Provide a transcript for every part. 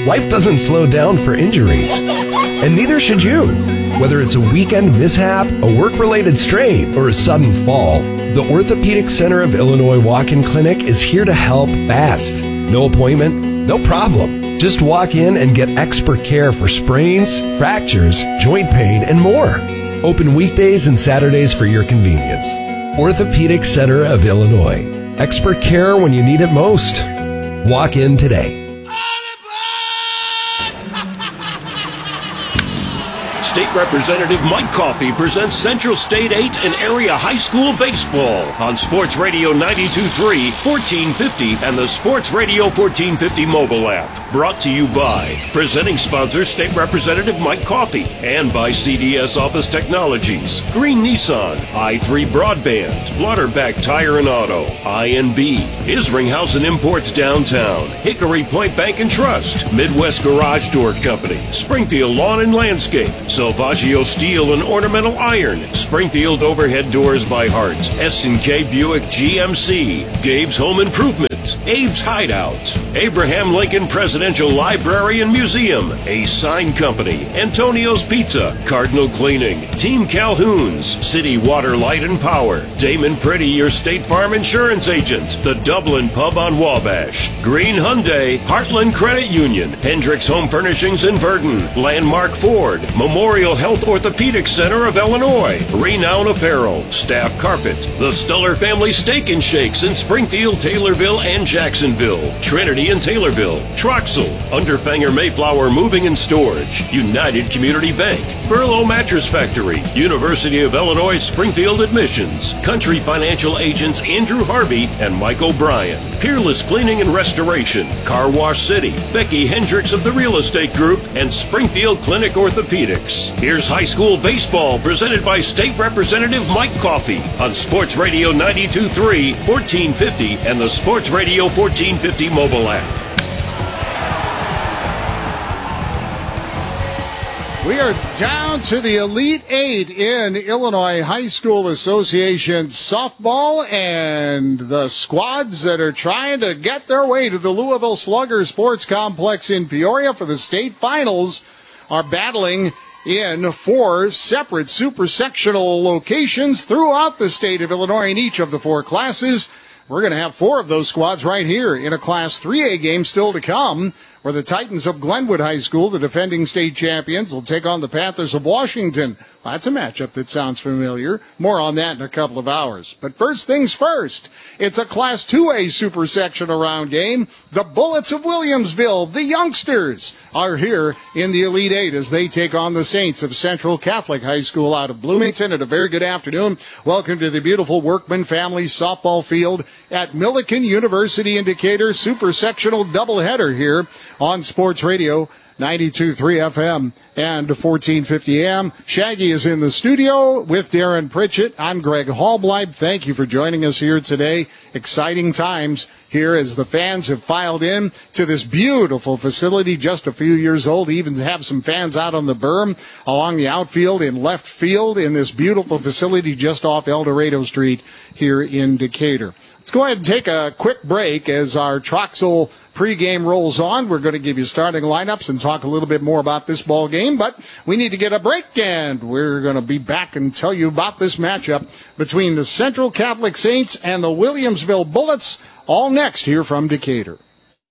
Life doesn't slow down for injuries, and neither should you. Whether it's a weekend mishap, a work-related strain, or a sudden fall, the Orthopedic Center of Illinois Walk-In Clinic is here to help fast. No appointment, no problem. Just walk in and get expert care for sprains, fractures, joint pain, and more. Open weekdays and Saturdays for your convenience. Orthopedic Center of Illinois. Expert care when you need it most. Walk in today. State Representative Mike Coffey presents Central State 8 and Area High School Baseball on Sports Radio 92.3, 1450, and the Sports Radio 1450 mobile app. Brought to you by presenting sponsor State Representative Mike Coffey and by CDS Office Technologies, Green Nissan, I3 Broadband, Lauterbach Tire and Auto, INB, Isringhausen and Imports Downtown, Hickory Point Bank and Trust, Midwest Garage Door Company, Springfield Lawn and Landscape, Salvaggio Steel and Ornamental Iron, Springfield Overhead Doors by Hearts, S&K Buick GMC, Gabe's Home Improvement, Abe's Hideout, Abraham Lincoln Presidential Library and Museum, Ace Sign Company, Antonio's Pizza, Cardinal Cleaning, Team Calhoun's, City Water, Light and Power, Damon Pretty, your State Farm Insurance agent, the Dublin Pub on Wabash, Green Hyundai, Heartland Credit Union, Hendricks Home Furnishings in Verdon, Landmark Ford, Memorial Health Orthopedic Center of Illinois, Renown Apparel, Staff Carpet, the Stuller Family Steak and Shakes in Springfield, Taylorville, and Jacksonville, Trinity and Taylorville, Troxel, Underfanger Mayflower Moving and Storage, United Community Bank, Furlough Mattress Factory, University of Illinois Springfield Admissions, Country Financial Agents Andrew Harvey and Mike O'Brien, Peerless Cleaning and Restoration, Car Wash City, Becky Hendricks of the Real Estate Group, and Springfield Clinic Orthopedics. Here's high school baseball presented by State Representative Mike Coffey on Sports Radio 92.3, 1450, and the Sports Radio 1450 mobile app. We are down to the Elite Eight in Illinois High School Association softball, and the squads that are trying to get their way to the Louisville Slugger Sports Complex in Peoria for the state finals are battling in 4 separate super sectional locations throughout the state of Illinois in each of the 4 classes. We're going to have 4 of those squads right here in a Class 3A game still to come, where the Titans of Glenwood High School, the defending state champions, will take on the Panthers of Washington. Well, that's a matchup that sounds familiar. More on that in a couple of hours. But first things first, it's a Class 2A super sectional round game. The Bullets of Williamsville, the youngsters, are here in the Elite Eight as they take on the Saints of Central Catholic High School out of Bloomington. And a very good afternoon. Welcome to the beautiful Workman Family Softball Field at Millikan University in Decatur. Super sectional doubleheader here on Sports Radio 92.3 FM and 1450 AM. Shaggy is in the studio with Darren Pritchett. I'm Greg Hallbleib. Thank you for joining us here today. Exciting times here as the fans have filed in to this beautiful facility, just a few years old. Even have some fans out on the berm along the outfield in left field in this beautiful facility just off El Dorado Street here in Decatur. Let's go ahead and take a quick break as our Troxel pregame rolls on. We're going to give you starting lineups and talk a little bit more about this ball game, but we need to get a break, and we're going to be back and tell you about this matchup between the Central Catholic Saints and the Williamsville Bullets, all next here from Decatur.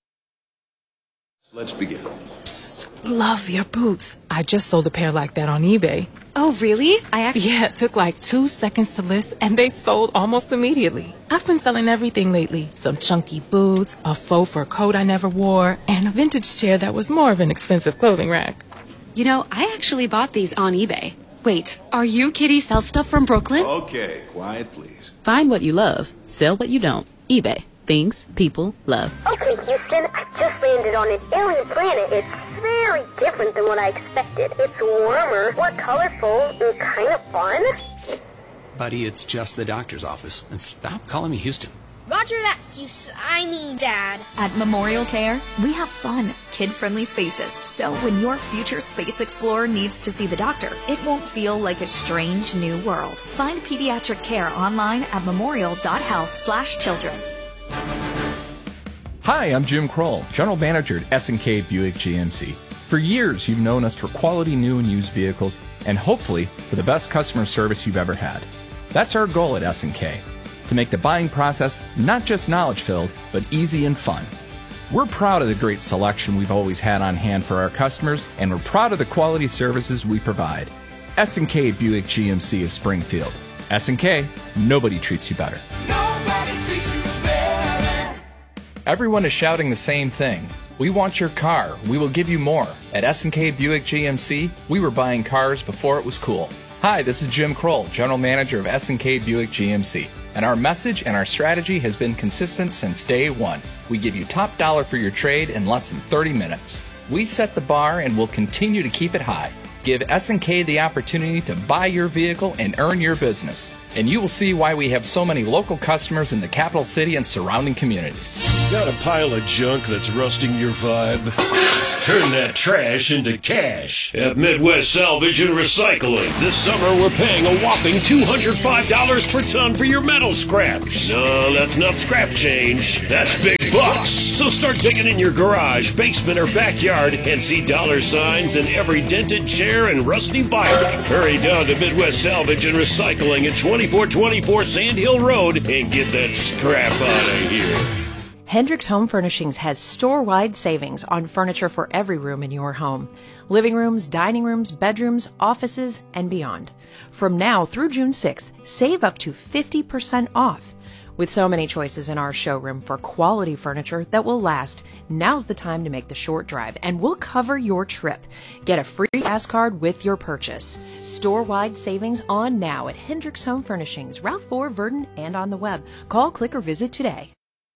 Let's begin. Psst, love your boots. I just sold a pair like that on eBay. Oh, really? Yeah, it took like 2 seconds to list, and they sold almost immediately. I've been selling everything lately. Some chunky boots, a faux fur coat I never wore, and a vintage chair that was more of an expensive clothing rack. You know, I actually bought these on eBay. Wait, are you Kitty Sell Stuff from Brooklyn? Okay, quiet please. Find what you love, sell what you don't. eBay. Things people love. Okay, Houston, I just landed on an alien planet. It's very different than what I expected. It's warmer, more colorful, and kind of fun. Buddy, it's just the doctor's office. And stop calling me Houston. Roger that, Dad. At Memorial Care, we have fun, kid-friendly spaces. So when your future space explorer needs to see the doctor, it won't feel like a strange new world. Find pediatric care online at memorial.health/children. Hi, I'm Jim Kroll, General Manager at S&K Buick GMC. For years, you've known us for quality new and used vehicles, and hopefully for the best customer service you've ever had. That's our goal at S&K, to make the buying process not just knowledge-filled, but easy and fun. We're proud of the great selection we've always had on hand for our customers, and we're proud of the quality services we provide. S&K Buick GMC of Springfield. S&K, nobody treats you better. Nobody treats you better. Everyone is shouting the same thing. We want your car. We will give you more. At S&K Buick GMC, we were buying cars before it was cool. Hi, this is Jim Kroll, General Manager of S&K Buick GMC. And our message and our strategy has been consistent since day one. We give you top dollar for your trade in less than 30 minutes. We set the bar and will continue to keep it high. Give S&K the opportunity to buy your vehicle and earn your business. And you will see why we have so many local customers in the capital city and surrounding communities. Got a pile of junk that's rusting your vibe? Turn that trash into cash at Midwest Salvage and Recycling. This summer, we're paying a whopping $205 per ton for your metal scraps. No, that's not scrap change. That's big bucks. So start digging in your garage, basement, or backyard and see dollar signs in every dented chair and rusty bike. Hurry down to Midwest Salvage and Recycling at 2424 Sand Hill Road and get that scrap out of here. Hendricks Home Furnishings has store-wide savings on furniture for every room in your home. Living rooms, dining rooms, bedrooms, offices, and beyond. From now through June 6th, save up to 50% off. With so many choices in our showroom for quality furniture that will last, now's the time to make the short drive, and we'll cover your trip. Get a free gas card with your purchase. Store-wide savings on now at Hendricks Home Furnishings, Route 4, Verdon, and on the web. Call, click, or visit today.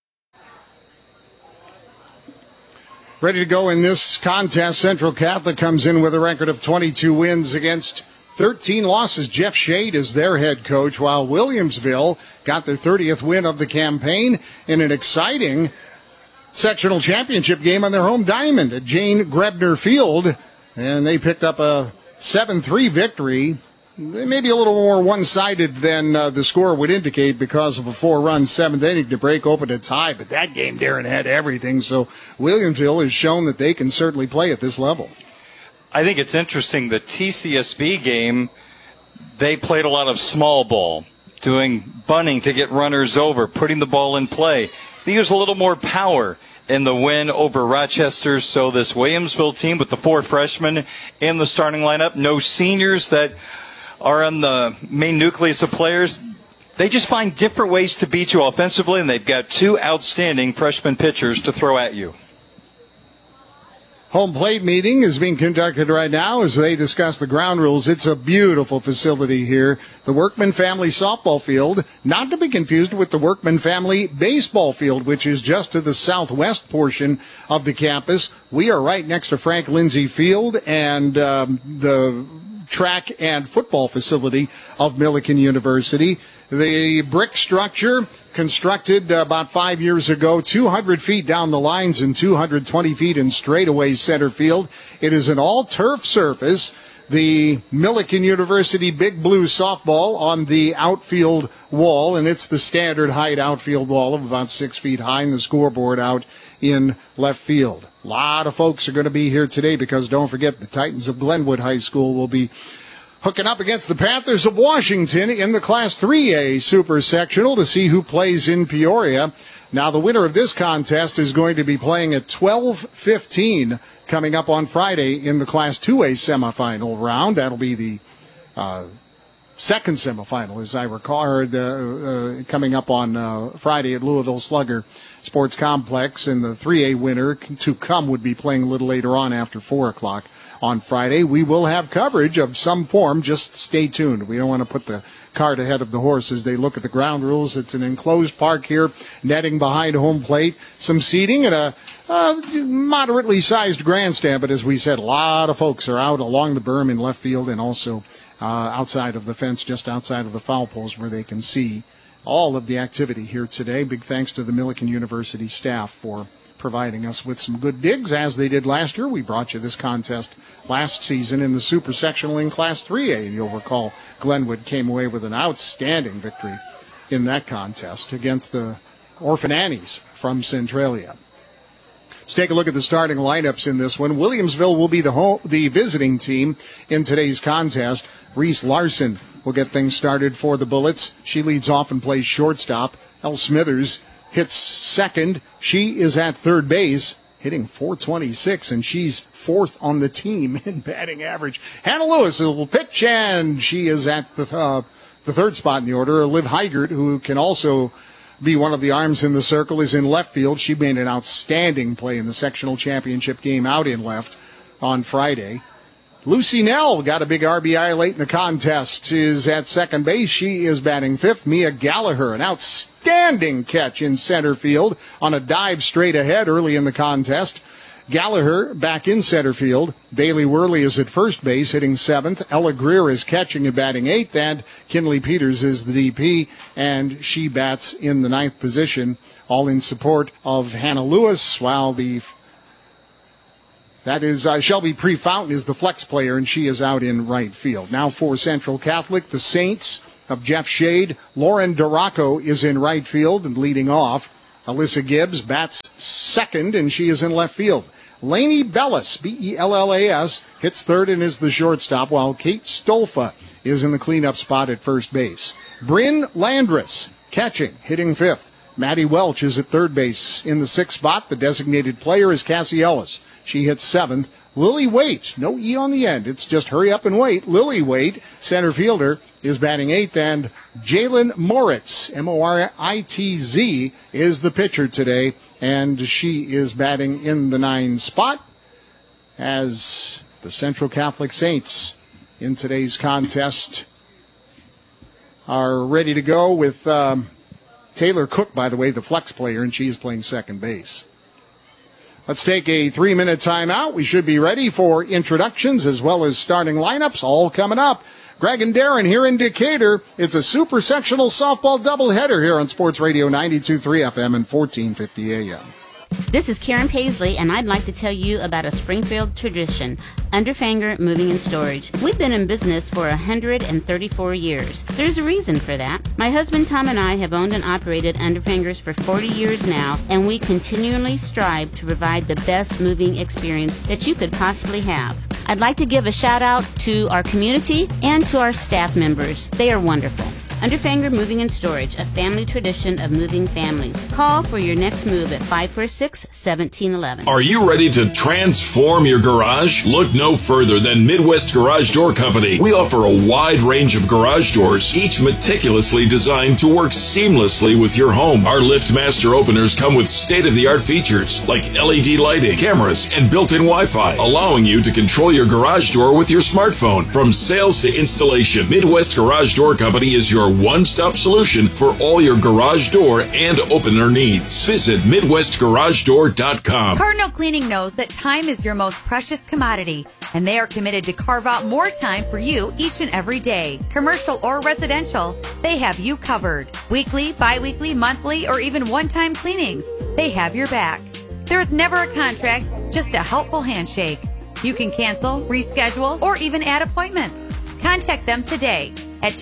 Ready to go in this contest. Central Catholic comes in with a record of 22 wins against 13 losses. Jeff Shade is their head coach, while Williamsville got their 30th win of the campaign in an exciting sectional championship game on their home diamond at Jane Grebner Field. And they picked up a 7-3 victory. Maybe a little more one-sided than the score would indicate because of a 4-run seventh inning to break open a tie. But that game, Darren, had everything. So Williamsville has shown that they can certainly play at this level. I think it's interesting. The TCSB game, they played a lot of small ball, doing bunting to get runners over, putting the ball in play. They used a little more power in the win over Rochester. So this Williamsville team with the 4 freshmen in the starting lineup, no seniors that are on the main nucleus of players, they just find different ways to beat you offensively, and they've got 2 outstanding freshman pitchers to throw at you. Home plate meeting is being conducted right now as they discuss the ground rules. It's a beautiful facility here. The Workman Family Softball Field, not to be confused with the Workman Family Baseball Field, which is just to the southwest portion of the campus. We are right next to Frank Lindsay Field and the track and football facility of Millikin University. The brick structure constructed about 5 years ago, 200 feet down the lines and 220 feet in straightaway center field. It is an all-turf surface. The Millikin University Big Blue softball on the outfield wall, and it's the standard height outfield wall of about 6 feet high, and the scoreboard out in left field. A lot of folks are going to be here today because don't forget the Titans of Glenwood High School will be hooking up against the Panthers of Washington in the Class 3A Super Sectional to see who plays in Peoria. Now the winner of this contest is going to be playing at 12:15 coming up on Friday in the Class 2A semifinal round. That'll be the second semifinal, as I recall, coming up on Friday at Louisville Slugger Sports Complex. And the 3A winner to come would be playing a little later on after 4 o'clock on Friday. We will have coverage of some form. Just stay tuned. We don't want to put the cart ahead of the horse as they look at the ground rules. It's an enclosed park here, netting behind home plate, some seating, and a moderately sized grandstand. But as we said, a lot of folks are out along the berm in left field and also outside of the fence, just outside of the foul poles where they can see all of the activity here today. Big thanks to the Millikin University staff for providing us with some good digs, as they did last year. We brought you this contest last season in the Super Sectional in Class 3A, and you'll recall Glenwood came away with an outstanding victory in that contest against the Orphan Annies from Centralia. Let's take a look at the starting lineups in this one. Williamsville will be the visiting team in today's contest. Reese Larson will get things started for the Bullets. She leads off and plays shortstop. Elle Smithers hits second. She is at third base, hitting .426, and she's fourth on the team in batting average. Hannah Lewis will pitch, and she is at the third spot in the order. Liv Heigert, who can also be one of the arms in the circle, is in left field. She made an outstanding play in the sectional championship game out in left on Friday. Lucy Nell got a big RBI late in the contest, is at second base. She is batting fifth. Mia Gallagher, an outstanding catch in center field on a dive straight ahead early in the contest. Gallagher back in center field. Bailey Worley is at first base, hitting seventh. Ella Greer is catching and batting eighth, and Kinley Peters is the DP, and she bats in the ninth position, all in support of Hannah Lewis, while Shelby Prefountain is the flex player, and she is out in right field. Now for Central Catholic, the Saints of Jeff Shade. Lauren Duraco is in right field and leading off. Alyssa Gibbs bats second, and she is in left field. Lainey Bellis, Bellas, hits third and is the shortstop, while Kate Stolfa is in the cleanup spot at first base. Bryn Landress catching, hitting fifth. Maddie Welch is at third base. In the sixth spot, the designated player is Cassie Ellis. She hits seventh. Lily Waite, no E on the end, it's just hurry up and wait. Lily Waite, center fielder, is batting eighth, and Jalen Moritz, Moritz, is the pitcher today, and she is batting in the 9 spot as the Central Catholic Saints in today's contest are ready to go with Taylor Cook, by the way, the flex player, and she is playing second base. Let's take a 3-minute timeout. We should be ready for introductions as well as starting lineups, all coming up. Greg and Darren here in Decatur. It's a super sectional softball doubleheader here on Sports Radio 92.3 FM and 1450 AM. This is Karen Paisley, and I'd like to tell you about a Springfield tradition, Underfanger Moving and Storage. We've been in business for 134 years. There's a reason for that. My husband Tom and I have owned and operated Underfangers for 40 years now, and we continually strive to provide the best moving experience that you could possibly have. I'd like to give a shout out to our community and to our staff members. They are wonderful. Underfanger Moving and Storage, a family tradition of moving families. Call for your next move at 546-1711. Are you ready to transform your garage? Look no further than Midwest Garage Door Company. We offer a wide range of garage doors, each meticulously designed to work seamlessly with your home. Our LiftMaster openers come with state-of-the-art features like LED lighting, cameras, and built-in Wi-Fi, allowing you to control your garage door with your smartphone. From sales to installation, Midwest Garage Door Company is your one-stop solution for all your garage door and opener needs. Visit MidwestGarageDoor.com. Cardinal Cleaning knows that time is your most precious commodity, and they are committed to carve out more time for you each and every day. Commercial or residential, they have you covered. Weekly, bi-weekly, monthly, or even one-time cleanings, they have your back. There is never a contract, just a helpful handshake. You can cancel, reschedule, or even add appointments. Contact them today at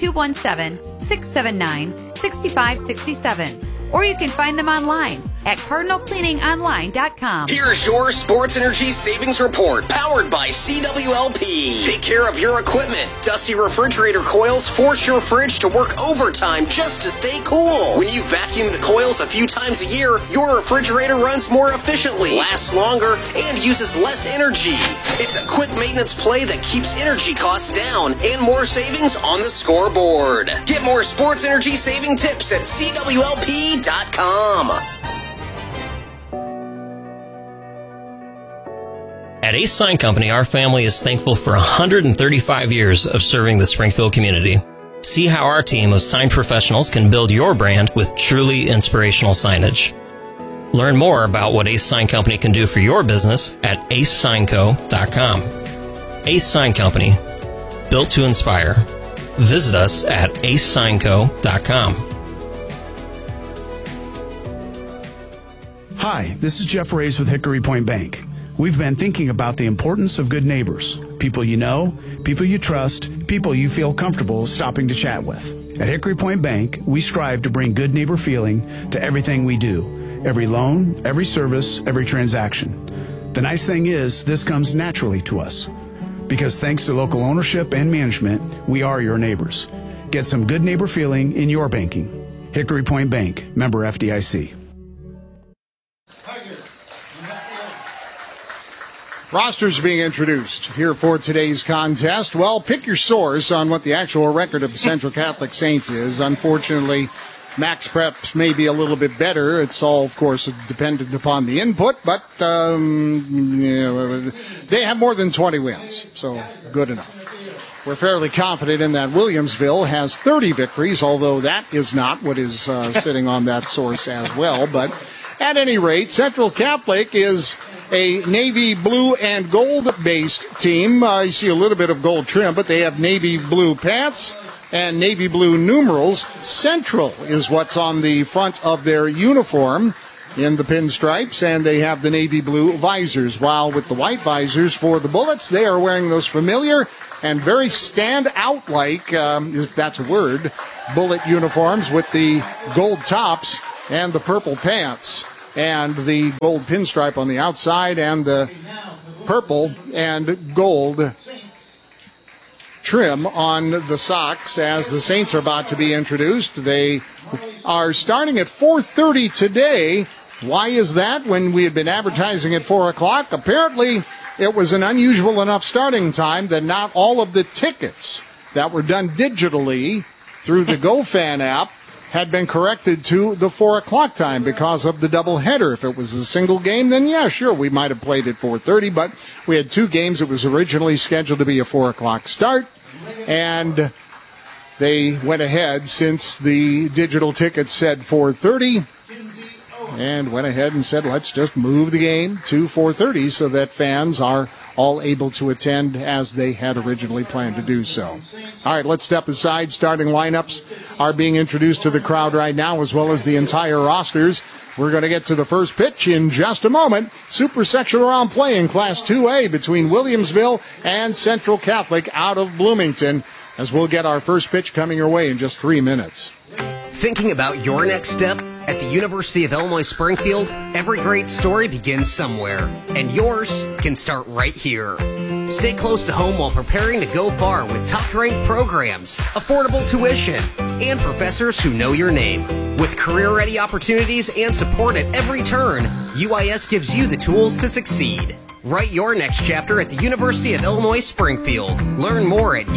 217-679-6567. Or you can find them online at CardinalCleaningOnline.com. Here's your Sports Energy Savings Report, powered by CWLP. Take care of your equipment. Dusty refrigerator coils force your fridge to work overtime just to stay cool. When you vacuum the coils a few times a year, your refrigerator runs more efficiently, lasts longer, and uses less energy. It's a quick maintenance play that keeps energy costs down and more savings on the scoreboard. Get more sports energy saving tips at CWLP.com. At Ace Sign Company, our family is thankful for 135 years of serving the Springfield community. See how our team of sign professionals can build your brand with truly inspirational signage. Learn more about what Ace Sign Company can do for your business at acesignco.com. Ace Sign Company, built to inspire. Visit us at acesignco.com. Hi, this is Jeff Reyes with Hickory Point Bank. We've been thinking about the importance of good neighbors, people you know, people you trust, people you feel comfortable stopping to chat with. At Hickory Point Bank, we strive to bring good neighbor feeling to everything we do. Every loan, every service, every transaction. The nice thing is, this comes naturally to us. Because thanks to local ownership and management, we are your neighbors. Get some good neighbor feeling in your banking. Hickory Point Bank, member FDIC. Rosters being introduced here for today's contest. Well, pick your source on what the actual record of the Central Catholic Saints is. Unfortunately, Max Preps may be a little bit better. It's all, of course, dependent upon the input, but they have more than 20 wins, so good enough. We're fairly confident in that. Williamsville has 30 victories, although that is not what is sitting on that source as well. But at any rate, Central Catholic is a navy blue and gold based team. You see a little bit of gold trim, but they have navy blue pants and navy blue numerals. Central is what's on the front of their uniform in the pinstripes, and they have the navy blue visors, while with the white visors for the Bullets, they are wearing those familiar and very stand out like, if that's a word, Bullet uniforms with the gold tops and the purple pants and the gold pinstripe on the outside and the purple and gold trim on the socks as the Saints are about to be introduced. They are starting at 4:30 today. Why is that when we had been advertising at 4 o'clock? Apparently, it was an unusual enough starting time that not all of the tickets that were done digitally through the GoFan app had been corrected to the 4 o'clock time because of the doubleheader. If it was a single game, then yeah, sure, we might have played at 4:30, but we had two games. It was originally scheduled to be a 4 o'clock start, and they went ahead, since the digital ticket said 4:30, and went ahead and said, let's just move the game to 4:30 so that fans are all able to attend as they had originally planned to do so. All right, let's step aside. Starting lineups are being introduced to the crowd right now, as well as the entire rosters. We're going to get to the first pitch in just a moment. Super sectional round play in Class 2A between Williamsville and Central Catholic out of Bloomington, as we'll get our first pitch coming your way in just 3 minutes. Thinking about your next step? At the University of Illinois Springfield, every great story begins somewhere, and yours can start right here. Stay close to home while preparing to go far with top-ranked programs, affordable tuition, and professors who know your name. With career-ready opportunities and support at every turn, UIS gives you the tools to succeed. Write your next chapter at the University of Illinois Springfield. Learn more at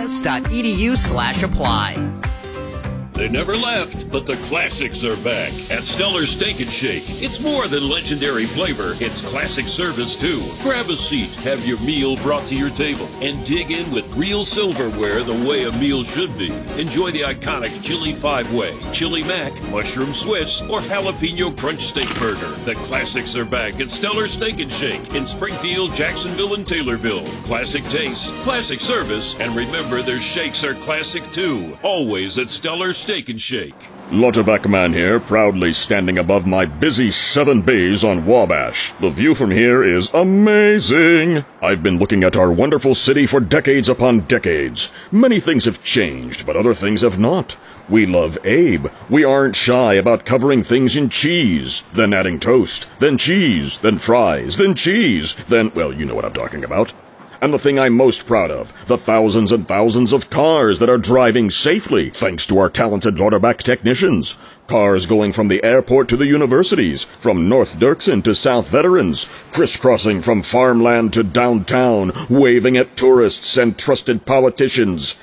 uis.edu/apply. They never left, but the classics are back at Stellar Steak and Shake. It's more than legendary flavor, it's classic service too. Grab a seat, have your meal brought to your table, and dig in with real silverware the way a meal should be. Enjoy the iconic Chili 5-Way, Chili Mac, Mushroom Swiss, or Jalapeno Crunch Steak Burger. The classics are back at Stellar Steak and Shake in Springfield, Jacksonville, and Taylorville. Classic taste, classic service, and remember their shakes are classic too. Always at Stellar Steak and Shake. Lauterbach Man here, proudly standing above my busy 7 bays on Wabash. The view from here is amazing. I've been looking at our wonderful city for decades upon decades. Many things have changed, but other things have not. We love Abe. We aren't shy about covering things in cheese, then adding toast, then cheese, then fries, then cheese, then, well, you know what I'm talking about. And the thing I'm most proud of, the thousands and thousands of cars that are driving safely thanks to our talented Lauterbach technicians. Cars going from the airport to the universities, from North Dirksen to South Veterans, crisscrossing from farmland to downtown, waving at tourists and trusted politicians.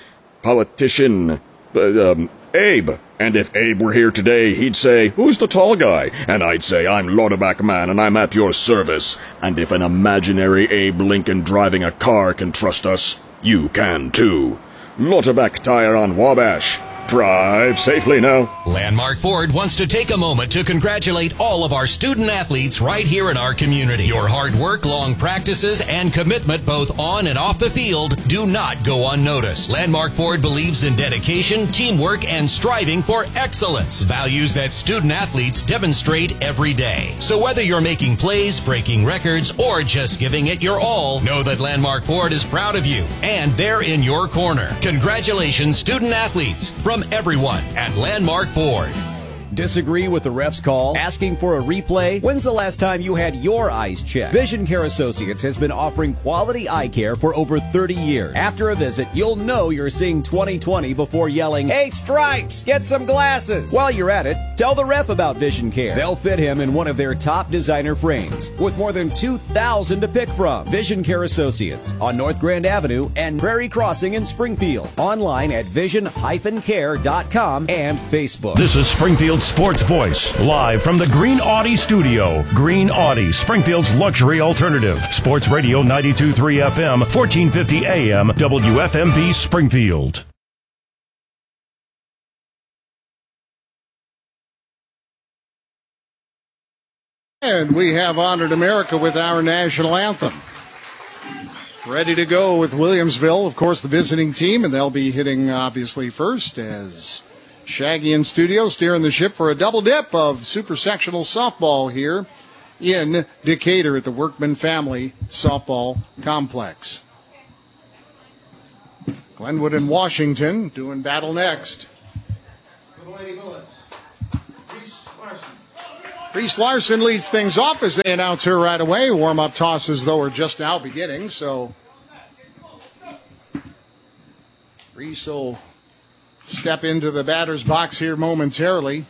Abe. And if Abe were here today, he'd say, "Who's the tall guy?" And I'd say, "I'm Lauterbach Man, and I'm at your service." And if an imaginary Abe Lincoln driving a car can trust us, you can too. Lauterbach Tire on Wabash. Drive safely now. Landmark Ford wants to take a moment to congratulate all of our student athletes right here in our community. Your hard work, long practices, and commitment both on and off the field do not go unnoticed. Landmark Ford believes in dedication, teamwork, and striving for excellence, values that student athletes demonstrate every day. So whether you're making plays, breaking records, or just giving it your all, know that Landmark Ford is proud of you, and they're in your corner. Congratulations, student athletes, from everyone at Landmark Ford. Disagree with the ref's call? Asking for a replay? When's the last time you had your eyes checked? Vision Care Associates has been offering quality eye care for over 30 years. After a visit, you'll know you're seeing 20/20 before yelling, "Hey, Stripes, get some glasses!" While you're at it, tell the ref about Vision Care. They'll fit him in one of their top designer frames with more than 2,000 to pick from. Vision Care Associates on North Grand Avenue and Prairie Crossing in Springfield. Online at vision-care.com and Facebook. This is Springfield's Sports Voice, live from the Green Audi studio. Green Audi, Springfield's luxury alternative. Sports Radio 92.3 FM, 1450 AM, WFMB Springfield. And we have Honored America with our national anthem. Ready to go with Williamsville, of course, the visiting team, and they'll be hitting, obviously, first as Shaggy in studio steering the ship for a double dip of super sectional softball here in Decatur at the Workman Family Softball Complex. Glenwood and Washington doing battle next. Reese Larson leads things off as they announce her right away. Warm-up tosses, though, are just now beginning, so Reese will step into the batter's box here momentarily.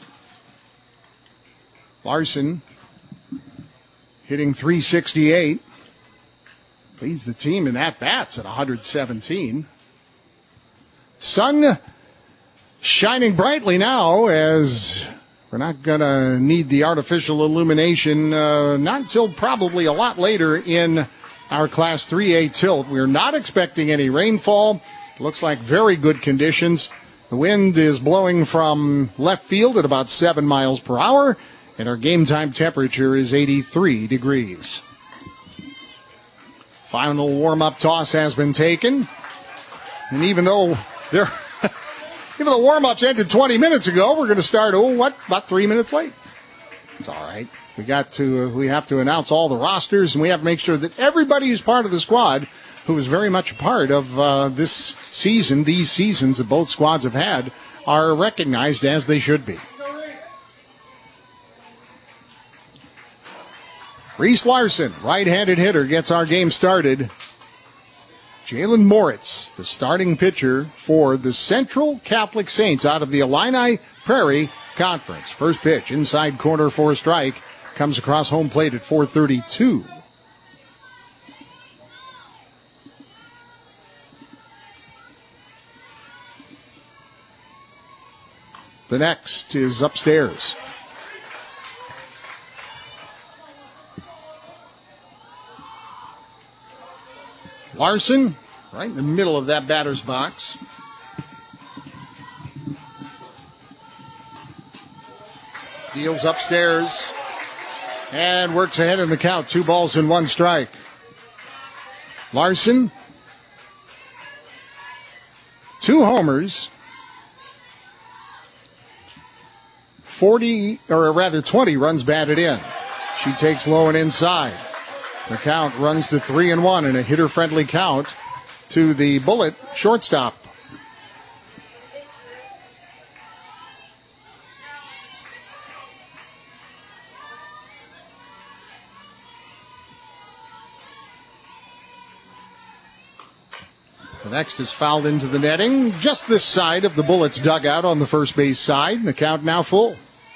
Larson hitting .368. Leads the team in at-bats at 117. Sun shining brightly now as we're not going to need the artificial illumination not until probably a lot later in our Class 3A tilt. We're not expecting any rainfall. Looks like very good conditions. The wind is blowing from left field at about 7 miles per hour, and our game time temperature is 83 degrees. Final warm-up toss has been taken. And even though the warm-ups ended 20 minutes ago, we're going to start, about 3 minutes late. It's all right. We have to announce all the rosters, and we have to make sure that everybody who's part of the squad, who is very much a part of this season, these seasons that both squads have had, are recognized as they should be. Reese Larson, right-handed hitter, gets our game started. Jalen Moritz, the starting pitcher for the Central Catholic Saints out of the Illini Prairie Conference. First pitch, inside corner for a strike, comes across home plate at 432. The next is upstairs. Larson, right in the middle of that batter's box. Deals upstairs and works ahead in the count. 2 balls and 1 strike. Larson, 2 homers, 20 runs batted in. She takes low and inside. The count runs to 3-1 and a hitter-friendly count to the Bullet shortstop. The next is fouled into the netting, just this side of the Bullets dugout on the first base side. The count now full.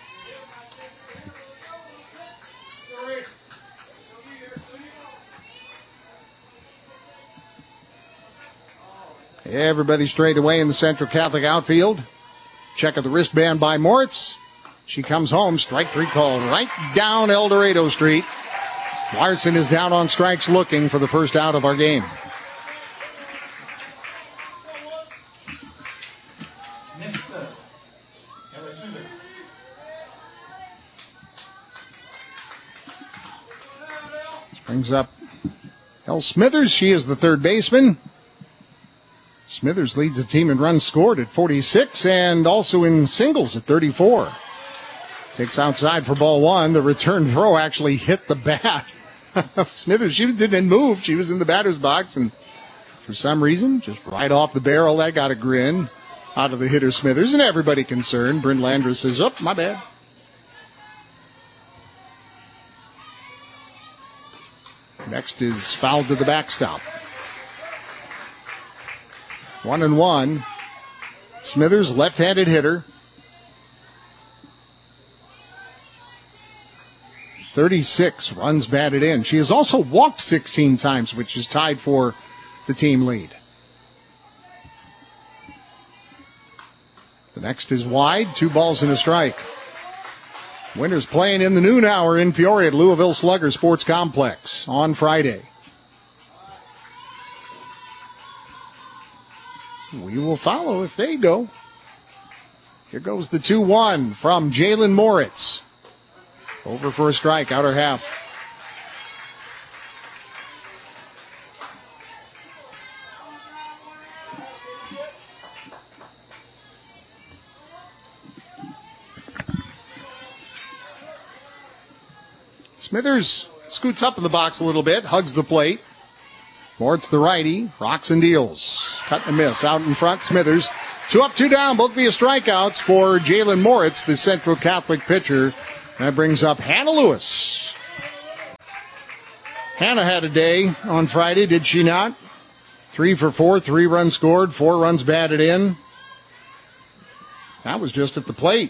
Everybody straight away in the Central Catholic outfield. Check of the wristband by Moritz. She comes home. Strike 3 called right down El Dorado Street. Larson is down on strikes looking for the first out of our game. Brings up Elle Smithers. She is the third baseman. Smithers leads the team in runs scored at 46 and also in singles at 34. Takes outside for ball 1. The return throw actually hit the bat of Smithers. She didn't move. She was in the batter's box, and for some reason, just right off the barrel, that got a grin out of the hitter Smithers, and everybody concerned. Bryn Landry says, my bad. Next is fouled to the backstop. 1-1. Smithers, left-handed hitter. 36 runs batted in. She has also walked 16 times, which is tied for the team lead. The next is wide, 2 balls and a strike. Winters playing in the noon hour in Peoria at Louisville Slugger Sports Complex on Friday. We will follow if they go. Here goes the 2-1 from Jalen Moritz. Over for a strike, outer half. Smithers scoots up in the box a little bit, hugs the plate. Moritz, the righty, rocks and deals. Cut and miss. Out in front, Smithers. 2 up, 2 down, both via strikeouts for Jalen Moritz, the Central Catholic pitcher. That brings up Hannah Lewis. Hannah had a day on Friday, did she not? 3 for 4, 3 runs scored, 4 runs batted in. That was just at the plate.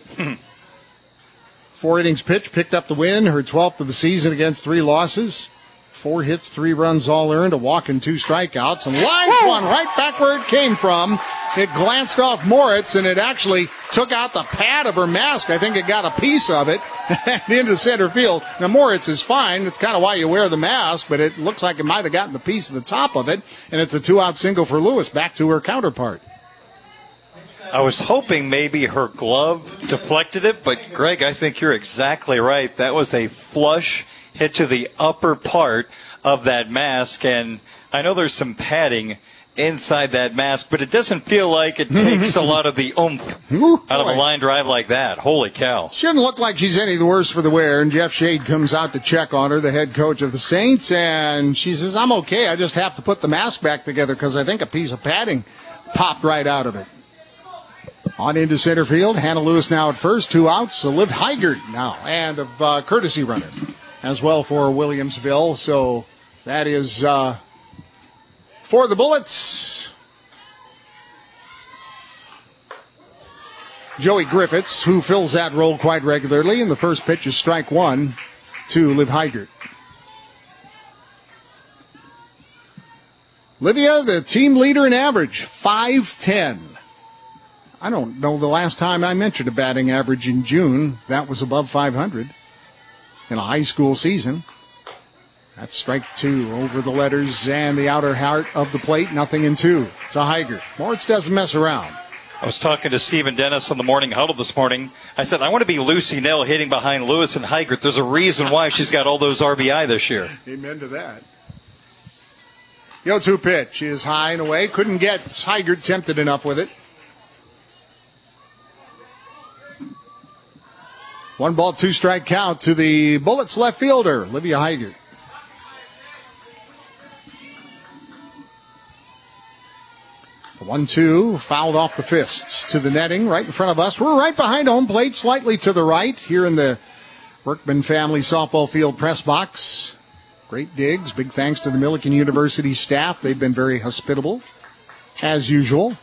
4 innings pitched, picked up the win, her 12th of the season against 3 losses. 4 hits, 3 runs all earned, a walk and 2 strikeouts. And lines one right back where it came from. It glanced off Moritz, and it actually took out the pad of her mask. I think it got a piece of it into center field. Now, Moritz is fine. It's kind of why you wear the mask, but it looks like it might have gotten the piece of the top of it. And it's a 2-out single for Lewis, back to her counterpart. I was hoping maybe her glove deflected it, but Greg, I think you're exactly right. That was a flush hit to the upper part of that mask, and I know there's some padding inside that mask, but it doesn't feel like it takes a lot of the oomph out of a line drive like that. Holy cow. Shouldn't look like she's any the worse for the wear, and Jeff Shade comes out to check on her, the head coach of the Saints, and she says, I'm okay, I just have to put the mask back together because I think a piece of padding popped right out of it. On into center field, Hannah Lewis now at first, 2 outs, Liv Heigert now, and a courtesy runner as well for Williamsville, so that is for the Bullets. Joey Griffiths, who fills that role quite regularly, and the first pitch is strike 1 to Liv Heigert. Livia, the team leader in average, 5'10". I don't know the last time I mentioned a batting average in June. That was above 500 in a high school season. That's strike 2 over the letters and the outer heart of the plate. 0-2 to Heigert. Moritz doesn't mess around. I was talking to Stephen Dennis on the morning huddle this morning. I said, I want to be Lucy Nell hitting behind Lewis and Heigert. There's a reason why she's got all those RBI this year. Amen to that. The 0-2 pitch is high and away. Couldn't get Heigert tempted enough with it. 1 ball, 2 strike count to the Bullets left fielder, Livia Heigert. The 1-2 fouled off the fists to the netting right in front of us. We're right behind home plate, slightly to the right here in the Workman family softball field press box. Great digs. Big thanks to the Millikin University staff. They've been very hospitable, as usual.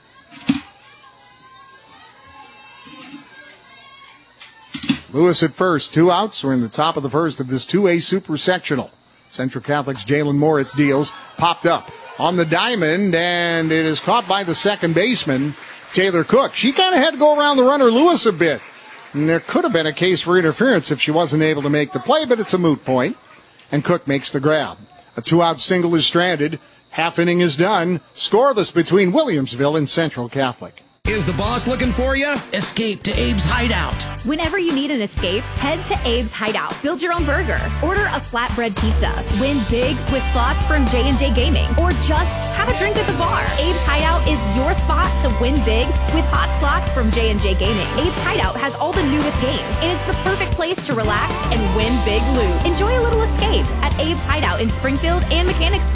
Lewis at first, 2 outs. We're in the top of the first of this 2A Super Sectional. Central Catholic's Jalen Moritz deals. Popped up on the diamond, and it is caught by the second baseman, Taylor Cook. She kind of had to go around the runner Lewis a bit. And there could have been a case for interference if she wasn't able to make the play, but it's a moot point. And Cook makes the grab. A 2-out single is stranded. Half inning is done. Scoreless between Williamsville and Central Catholic. Is the boss looking for you? Escape to Abe's Hideout. Whenever you need an escape, head to Abe's Hideout. Build your own burger. Order a flatbread pizza. Win big with slots from J&J Gaming. Or just have a drink at the bar. Abe's Hideout is your spot to win big with hot slots from J&J Gaming. Abe's Hideout has all the newest games, and it's the perfect place to relax and win big loot. Enjoy a little escape at Abe's Hideout in Springfield and Mechanicsville.